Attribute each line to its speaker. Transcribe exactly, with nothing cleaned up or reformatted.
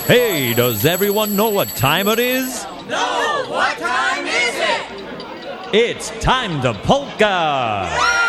Speaker 1: Hey, does everyone know what time it is?
Speaker 2: No, what time is it?
Speaker 1: It's time to polka!